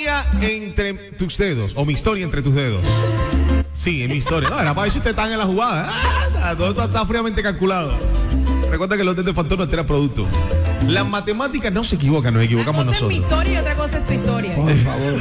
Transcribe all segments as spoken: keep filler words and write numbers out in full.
historia entre tus dedos, o mi historia entre tus dedos. Sí, en mi historia. No, era para ver si te están en la jugada. Ah, todo esto está fríamente calculado. Recuerda que los dedos de Fantón no era producto. Las matemáticas no se equivocan, nos equivocamos una cosa nosotros. Es mi historia y otra cosa es tu historia. Por favor.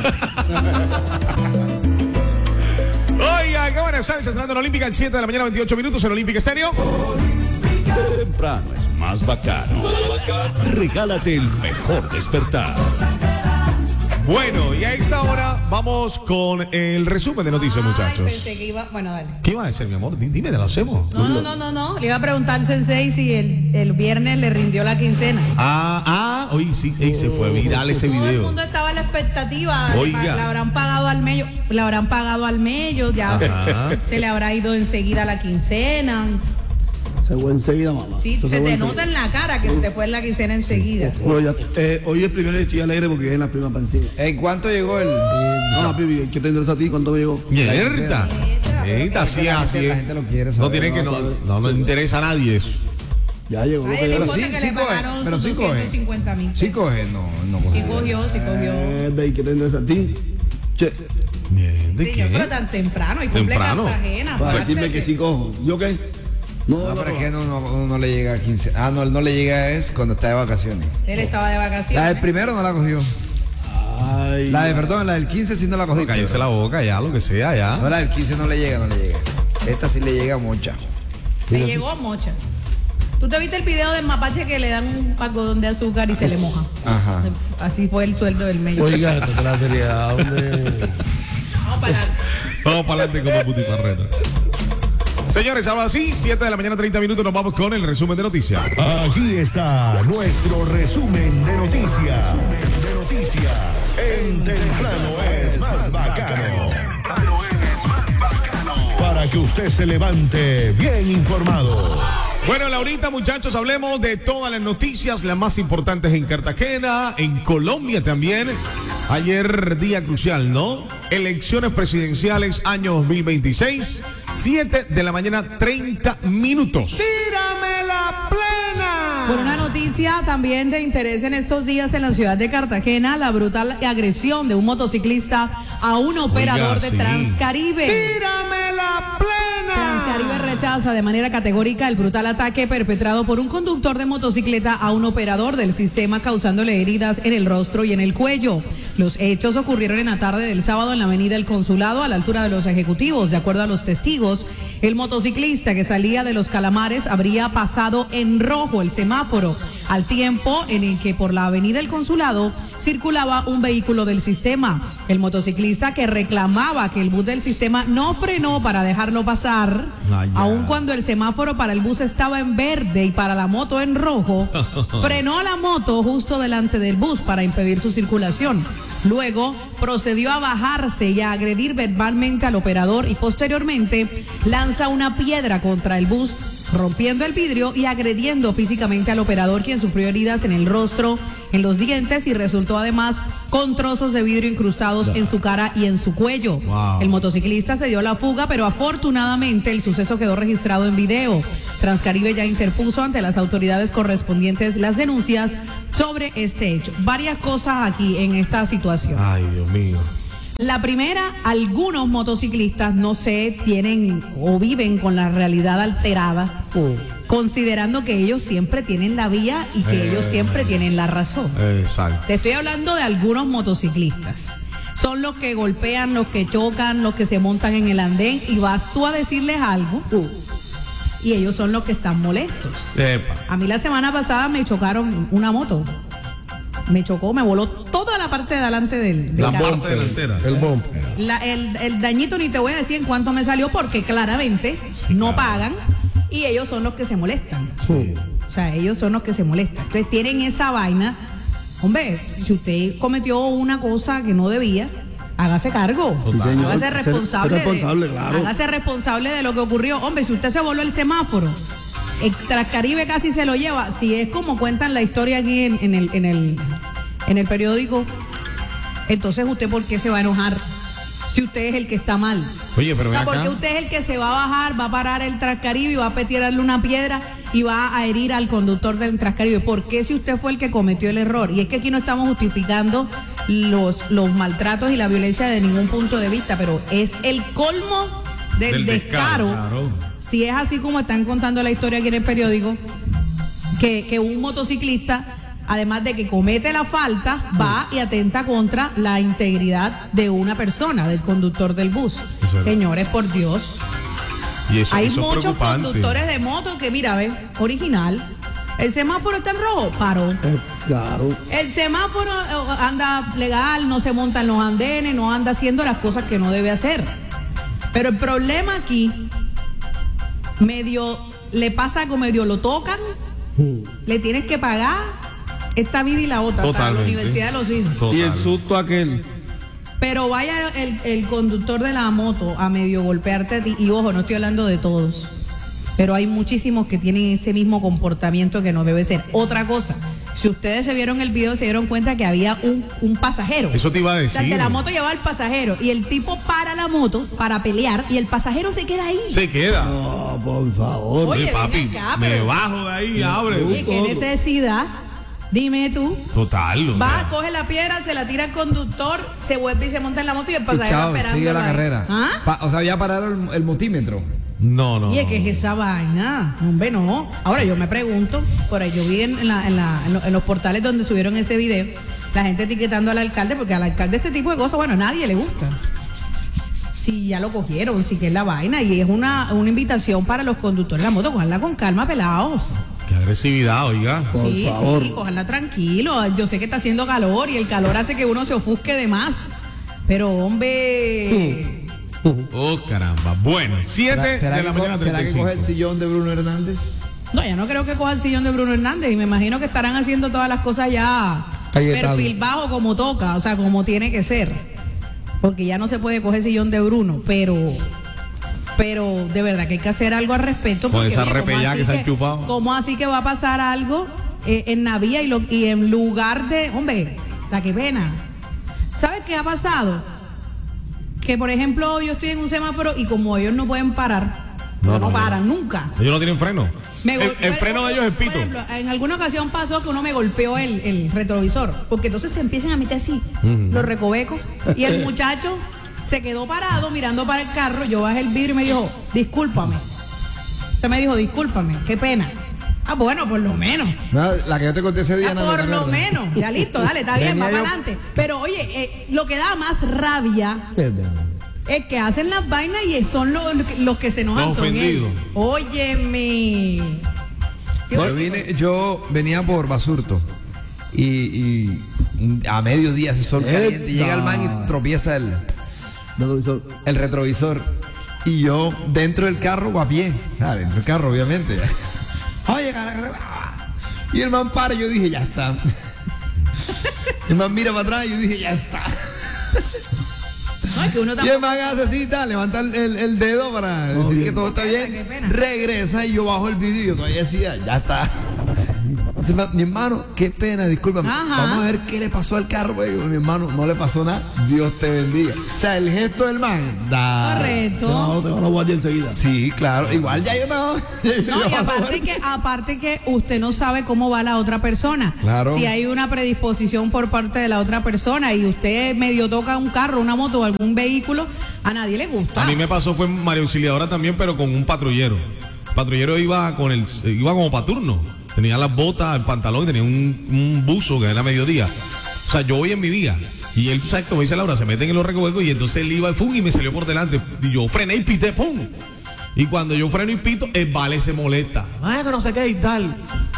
Oiga, qué buena salsa, estrenando en Olímpica, el siete de la mañana, veintiocho minutos en Olímpica Estéreo. Temprano es más bacano. Regálate el mejor despertar. Bueno, y a esta hora vamos con el resumen de noticias, muchachos. Ay, pensé que iba... Bueno, dale. ¿Qué iba a decir, mi amor? Dime, ¿te lo hacemos? No, no, no, no, no. Le iba a preguntar al sensei si el, el viernes le rindió la quincena. Ah, ah, oye, sí, ey, se fue viral ese Todo el video. mundo estaba a la expectativa. Oiga. Le habrán pagado al mello, le habrán pagado al mello, ya Ajá. se le habrá ido enseguida la quincena. Se fue enseguida, mamá. Sí, Eso se fue te enseguida. nota en la cara que se te fue la quincena enseguida. Bueno, ya, eh, hoy es primero y estoy alegre porque es la prima pancina. ¿En cuánto llegó el...? No, pibi, ¿qué te interesa a ti? ¿Cuánto me llegó? Mierda. Mierda, así es, La así gente- la es. gente lo quiere No saber. tiene que, no, no le interesa a nadie eso. Ya llegó. lo Ay, que le yo- pero importa sí, que sí le coge, pagaron pero sus sí coge. doscientos cincuenta mil. Sí coge, no, no coge. Sí cogió, sí cogió. Eh, ve, ¿qué te interesa a ti? Che, Bien, ¿de Señor, pero qué? tan temprano y cumple Temprano. Cartagena. para parce, decirme que sí cojo. ¿Yo qué? No, No, no, pero es no. que no, no, uno no le llega a quince. Ah, no, él no le llega es cuando está de vacaciones. Él estaba de vacaciones. La del primero no la cogió. Ay, La de, perdón, la del quince sí no la cogí. Cállese la boca, ya, lo que sea, ya. No, la del quince no le llega, no le llega. Esta sí le llega mucha. Le llegó mocha. ¿Tú te viste el video del mapache que le dan un pacodón de azúcar y se le moja? Ajá. Así fue el sueldo del medio. Oiga, esto es la seriedad, hombre. Vamos para adelante. Vamos para adelante como putiparreta. Señores, ahora sí, siete de la mañana, treinta minutos, nos vamos con el resumen de noticias. Aquí está nuestro resumen de noticias. Resumen de noticias. En Temprano es más bacano. Para que usted se levante bien informado. Bueno, Laurita, muchachos, hablemos de todas las noticias, las más importantes en Cartagena, en Colombia también. Ayer, día crucial, ¿no? Elecciones presidenciales, año dos mil veintiséis, siete de la mañana, treinta minutos. ¡Tírame la plena! Por una noticia también de interés en estos días en la ciudad de Cartagena, la brutal agresión de un motociclista a un operador Oiga, de sí. Transcaribe. ¡Tírame la plena! Transcaribe rechaza de manera categórica el brutal ataque perpetrado por un conductor de motocicleta a un operador del sistema, causándole heridas en el rostro y en el cuello. Los hechos ocurrieron en la tarde del sábado en la avenida El Consulado, a la altura de los Ejecutivos. De acuerdo a los testigos, el motociclista que salía de Los Calamares habría pasado en rojo el semáforo, al tiempo en el que por la avenida El Consulado circulaba un vehículo del sistema. El motociclista, que reclamaba que el bus del sistema no frenó para dejarlo pasar, Ah, ya. aun cuando el semáforo para el bus estaba en verde y para la moto en rojo, frenó la moto justo delante del bus para impedir su circulación. Luego procedió a bajarse y a agredir verbalmente al operador y posteriormente lanza una piedra contra el bus, rompiendo el vidrio y agrediendo físicamente al operador, quien sufrió heridas en el rostro, en los dientes y resultó además con trozos de vidrio incrustados en su cara y en su cuello. Wow. El motociclista se dio la fuga, pero afortunadamente el suceso quedó registrado en video. Transcaribe ya interpuso ante las autoridades correspondientes las denuncias sobre este hecho. Varias cosas aquí en esta situación. Ay, Dios mío. La primera, algunos motociclistas, no sé, tienen o viven con la realidad alterada, considerando que ellos siempre tienen la vía y que Eh. ellos siempre tienen la razón. Exacto. Te estoy hablando de algunos motociclistas. Son los que golpean, los que chocan, los que se montan en el andén y vas tú a decirles algo y ellos son los que están molestos. Epa. A mí la semana pasada me chocaron una moto. Me chocó, me voló toda la parte de adelante del, del La carro. parte delantera. El bumper. La- el, el dañito ni te voy a decir en cuánto me salió porque claramente no pagan y ellos son los que se molestan. O sea, ellos son los que se molestan. Entonces tienen esa vaina. Hombre, si usted cometió una cosa que no debía, hágase cargo. Sí, señor. Hágase Ser- responsable. ser responsable, de, claro. Hágase responsable de lo que ocurrió. Hombre, si usted se voló el semáforo, el Transcaribe casi se lo lleva. Si es como cuentan la historia aquí en, en el, en el, en el periódico, entonces usted ¿por qué se va a enojar? Si usted es el que está mal. Oye, pero O ven sea, acá. porque usted es el que se va a bajar, va a parar el Transcaribe y va a tirarle una piedra y va a herir al conductor del Transcaribe. ¿Por qué si usted fue el que cometió el error? Y es que aquí no estamos justificando los, los maltratos y la violencia de ningún punto de vista, pero es el colmo del, Del descaro. descaro, claro. Si es así como están contando la historia aquí en el periódico, que, que un motociclista, además de que comete la falta, va y atenta contra la integridad de una persona, del conductor del bus. Eso es. Señores, por Dios. Y eso, Hay eso es muchos preocupante. conductores de moto que, mira, ve, original. El semáforo está en rojo, paró. Eh, claro. El semáforo eh, anda legal, no se monta en los andenes, no anda haciendo las cosas que no debe hacer. Pero el problema aquí, medio le pasa algo, medio lo tocan, le tienes que pagar esta vida y la otra para la Totalmente. universidad de los hijos. Total. Y el susto aquel. Pero vaya el, el conductor de la moto a medio golpearte a ti, y ojo, no estoy hablando de todos, pero hay muchísimos que tienen ese mismo comportamiento que no debe ser. Otra cosa, si ustedes se vieron el video, se dieron cuenta que había un, un pasajero. Eso te iba a O sea, decir. que la moto llevaba al pasajero y el tipo para la moto para pelear y el pasajero se queda ahí. Se queda. No, por favor. Oye, Oye, papi, ven acá, me pero- bajo de ahí, abre. Oye, qué necesidad. Dime tú. Total. o Va, sea. coge la piedra, se la tira al conductor, se vuelve y se monta en la moto y el Y pasajero chao, esperando. sigue la carrera. ¿Ah? Pa- o sea, ya pararon el, el multímetro. No, no. Oye, no, ¿qué no. es esa vaina? Hombre, no. Ahora yo me pregunto, por ahí yo vi en, en la- en la- en lo- en los portales donde subieron ese video, la gente etiquetando al alcalde, porque al alcalde este tipo de cosas, bueno, a nadie le gusta. Si ya lo cogieron, si que es la vaina, y es una, una invitación para los conductores de la moto, cojanla con calma, pelados. Qué agresividad, oiga. Por sí, favor. sí, cojanla tranquilo. Yo sé que está haciendo calor y el calor hace que uno se ofusque de más. Pero, hombre... Oh, caramba. Bueno, siete ¿Será, de que, la co- mañana. ¿será que treinta y coge el cinco. sillón de Bruno Hernández? No, ya no creo que coja el sillón de Bruno Hernández y me imagino que estarán haciendo todas las cosas ya Cayetano. perfil bajo como toca, o sea, como tiene que ser. Porque ya no se puede coger sillón de Bruno, pero pero de verdad que hay que hacer algo al respecto. Con porque, esa oye, ¿cómo repellada así que se han chupado? ¿Cómo así que va a pasar algo eh, en Navía y, lo, y en lugar de, hombre, la que pena? ¿Sabes qué ha pasado? Que por ejemplo yo estoy en un semáforo y como ellos no pueden parar, No, no, no no, paran nunca. Ellos no tienen freno. Me el, gol- el por- freno de ellos es por pito. ejemplo, en alguna ocasión pasó que uno me golpeó el, el retrovisor, porque entonces se empiezan a meter así, los recovecos, y el muchacho se quedó parado mirando para el carro, yo bajé el vidrio y me dijo, discúlpame. Se me dijo, discúlpame, qué pena. Ah, bueno, por lo menos. No, la que yo te conté ese día. Ah, no, por ¿te lo acuerdas? menos. Ya listo, dale, está bien, Venía va yo- para adelante. Pero oye, eh, lo que da más rabia es que hacen las vainas y son los, los que se enojan. Los son ofendidos. ellos. Óyeme. Yo, vine, yo venía por Basurto y, y a mediodía ese sol caliente, llega el man y tropieza el, Retrovisor. el retrovisor y yo dentro del carro o a pie, ah, dentro del carro obviamente. Oye, cara, cara, y el man para y yo dije ya está. El man mira para atrás y yo dije ya está. No, es que uno Y el tampoco. man hace así, tal, levanta el, el- el dedo para decir que todo está Qué pena, bien, qué pena. regresa y yo bajo el vidrio y yo todavía decía, ya está. Dice, "Ma- mi hermano, qué pena, discúlpame. Ajá. Vamos a ver qué le pasó al carro, güey". Mi hermano, no le pasó nada, Dios te bendiga. O sea, el gesto del man, da. Correcto. No, te van a guardia enseguida. Sí, claro, igual ya yo no. No, y aparte que, aparte que usted no sabe cómo va la otra persona. Claro. Si hay una predisposición por parte de la otra persona y usted medio toca un carro, una moto o algún vehículo, a nadie le gusta. A mí me pasó fue María Auxiliadora también, pero con un patrullero. El patrullero iba con el iba como para turno. Tenía las botas, el pantalón y tenía un, un buzo que era mediodía. O sea, yo voy en mi vía. Y él, tú sabes, como dice Laura, se meten en los recovecos y entonces él iba ¡fum! Y me salió por delante. Y yo frené y pité, ¡pum! Y cuando yo freno y pito, el vale se molesta. Ay, que no sé qué y tal.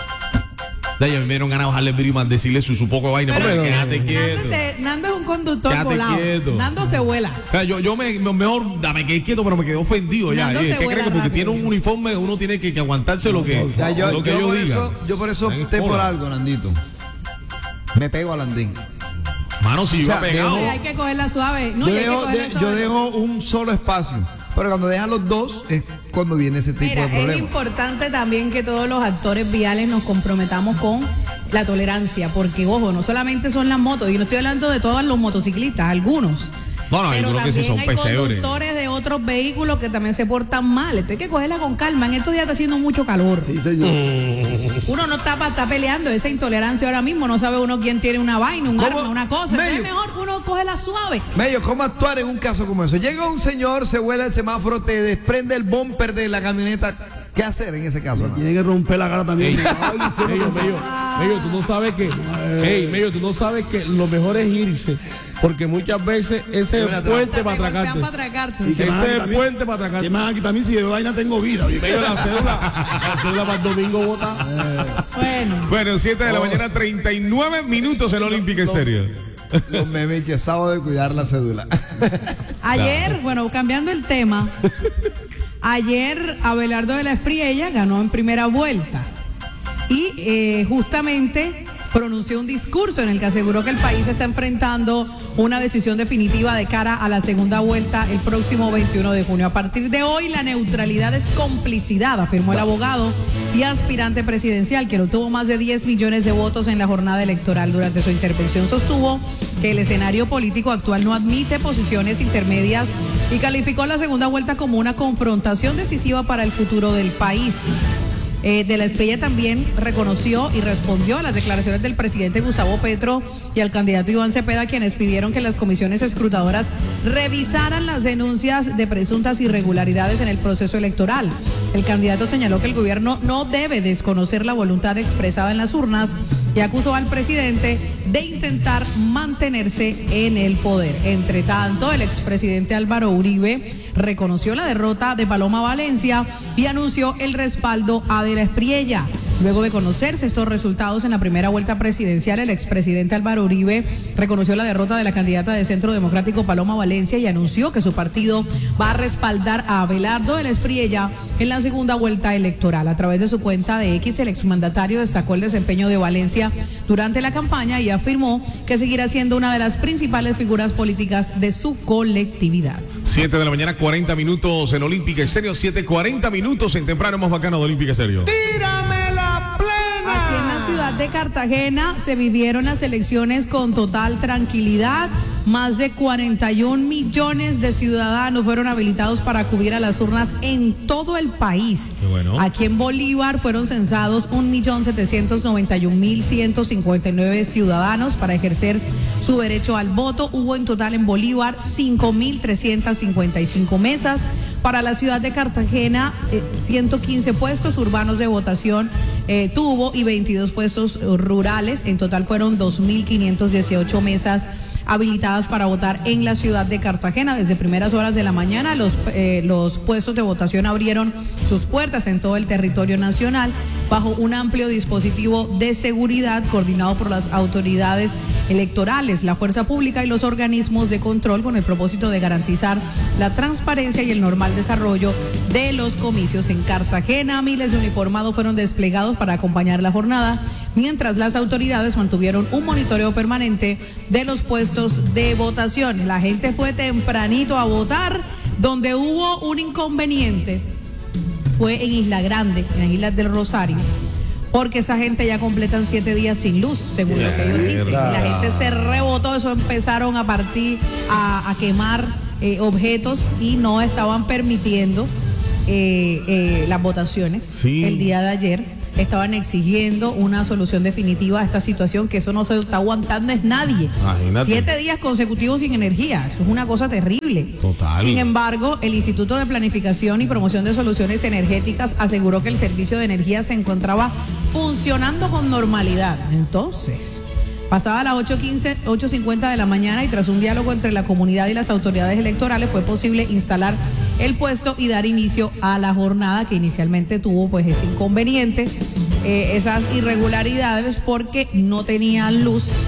De ahí a mí me dieron ganas de bajarle el brillo y más decirle su, su poco de vaina. Pero Pero es que quédate Nando, quieto. te- Nando es un conductor Quédate volado. quieto. Nando se vuela. O sea, yo, yo me, me- mejor, dame quedé quieto, pero me quedé ofendido ya. Nando Eh, se ¿Qué vuela crees que porque rápido. tiene un uniforme uno tiene que, que aguantarse lo que, Ya, yo, lo que yo yo por diga? eso, yo por eso Ven, opté por hola. algo, Nandito. Me pego al andín. Mano, si O yo sea, iba pegado. Oye, hay que cogerla suave. No, yo, y hay que dejo, cogerla de- suave. yo dejo un solo espacio. Pero cuando dejan los dos es cuando viene ese tipo Mira, de es problemas. importante también que todos los actores viales nos comprometamos con la tolerancia, porque ojo, no solamente son las motos, y no estoy hablando de todos los motociclistas, algunos. No, no, pero algunos que sí también son hay pesebres. conductores de otros vehículos que también se portan mal. Esto hay que cogerla con calma. En estos días está haciendo mucho calor. Sí, señor. Uno no está para estar peleando esa intolerancia ahora mismo. No sabe uno quién tiene una vaina, un ¿Cómo? arma, una cosa. Entonces Medio. es mejor uno coge la suave. Mello, ¿cómo actuar en un caso como eso? Llega un señor, se vuela el semáforo, te desprende el bumper de la camioneta. ¿Qué hacer en ese caso? Tiene que romper la cara también. Mello, Mello, Mello, tú no sabes que, hey, Mello, tú no sabes que lo mejor es irse, porque muchas veces ese es el puente para Te golpean atracarte. para atracarte. Y que más Ese aquí es el puente para Que atracarte. más aquí también, si de vaina tengo vida. oye. Mello, la cédula, la cédula para el domingo vota. Bueno. Bueno, siete de la mañana, treinta y nueve minutos en Olímpica Estéreo. Los memes que sábado de cuidar la cédula. Ayer, bueno, cambiando el tema, ayer Abelardo de la Espriella ganó en primera vuelta y eh, justamente pronunció un discurso en el que aseguró que el país está enfrentando una decisión definitiva de cara a la segunda vuelta el próximo veintiuno de junio. A partir de hoy, la neutralidad es complicidad, afirmó el abogado y aspirante presidencial, que obtuvo más de diez millones de votos en la jornada electoral. Durante su intervención sostuvo que el escenario político actual no admite posiciones intermedias y calificó la segunda vuelta como una confrontación decisiva para el futuro del país. Eh, de la Espriella también reconoció y respondió a las declaraciones del presidente Gustavo Petro y al candidato Iván Cepeda, quienes pidieron que las comisiones escrutadoras revisaran las denuncias de presuntas irregularidades en el proceso electoral. El candidato señaló que el gobierno no debe desconocer la voluntad expresada en las urnas y acusó al presidente de intentar mantenerse en el poder. Entre tanto, el expresidente Álvaro Uribe reconoció la derrota de Paloma Valencia y anunció el respaldo a De la Espriella. Luego de conocerse estos resultados en la primera vuelta presidencial, el expresidente Álvaro Uribe reconoció la derrota de la candidata de Centro Democrático Paloma Valencia y anunció que su partido va a respaldar a Abelardo de la Espriella en la segunda vuelta electoral. A través de su cuenta de X, el exmandatario destacó el desempeño de Valencia durante la campaña y afirmó que seguirá siendo una de las principales figuras políticas de su colectividad. siete de la mañana, cuarenta minutos en Olímpica Estéreo. siete, cuarenta minutos en temprano más bacano de Olímpica Estéreo. ¡Tírame la plena! Aquí en la ciudad de Cartagena se vivieron las elecciones con total tranquilidad. Más de cuarenta y un millones de ciudadanos fueron habilitados para acudir a las urnas en todo el país. Qué bueno. Aquí en Bolívar fueron censados un millón setecientos noventa y un mil ciento cincuenta y nueve ciudadanos para ejercer su derecho al voto. Hubo en total en Bolívar cinco mil trescientas cincuenta y cinco mesas. Para la ciudad de Cartagena, eh, ciento quince puestos urbanos de votación eh, tuvo y veintidós puestos rurales. En total fueron dos mil quinientas dieciocho mesas habilitadas para votar en la ciudad de Cartagena. Desde primeras horas de la mañana los, eh, los puestos de votación abrieron sus puertas en todo el territorio nacional bajo un amplio dispositivo de seguridad coordinado por las autoridades electorales, la fuerza pública y los organismos de control, con el propósito de garantizar la transparencia y el normal desarrollo de los comicios en Cartagena. Miles de uniformados fueron desplegados para acompañar la jornada, mientras las autoridades mantuvieron un monitoreo permanente de los puestos de votación. La gente fue tempranito a votar. Donde hubo un inconveniente fue en Isla Grande, en las Islas del Rosario, porque esa gente ya completan siete días sin luz, según lo que ellos dicen. Y la gente se rebotó, eso empezaron a partir, a, a quemar eh, objetos y no estaban permitiendo eh, eh, las votaciones. Sí. El día de ayer estaban exigiendo una solución definitiva a esta situación, que eso no se está aguantando es nadie. Imagínate. Siete días consecutivos sin energía, eso es una cosa terrible. Total. Sin embargo, el Instituto de Planificación y Promoción de Soluciones Energéticas aseguró que el servicio de energía se encontraba funcionando con normalidad. Entonces, pasaba a las ocho quince, ocho cincuenta de la mañana y tras un diálogo entre la comunidad y las autoridades electorales fue posible instalar el puesto y dar inicio a la jornada, que inicialmente tuvo pues ese inconveniente, eh, esas irregularidades porque no tenían luz